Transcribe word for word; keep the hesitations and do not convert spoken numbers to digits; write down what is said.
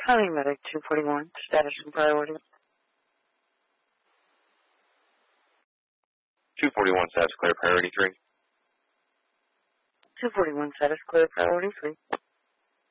County Medic two forty-one, status and priority. two forty-one, status clear, priority three. two forty-one, status clear, priority three.